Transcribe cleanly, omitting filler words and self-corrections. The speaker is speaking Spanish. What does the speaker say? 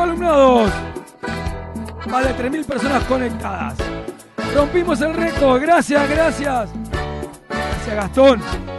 columnados. Más de 3.000 personas conectadas. Rompimos el récord. Gracias, gracias. Gracias, Gastón.